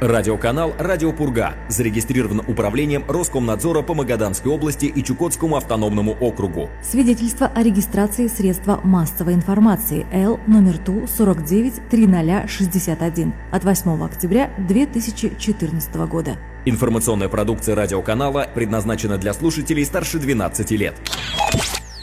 Радиоканал «Радио Пурга» зарегистрирован управлением Роскомнадзора по Магаданской области и Чукотскому автономному округу. Свидетельство о регистрации средства массовой информации Л номер ТУ 493061 от 8 октября 2014 года. Информационная продукция радиоканала предназначена для слушателей старше 12 лет.